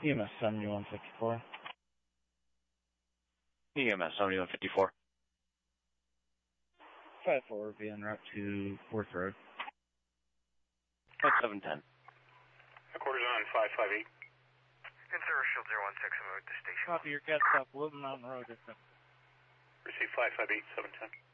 EMS 7154. EMS 7154. 5-4 will be en route to Worth Road. Flight 710. Quarters on 558. Conserver Shield 016, I'm moving to station. Copy your cat stop, Wilton Mountain Road. Receive 558, 710.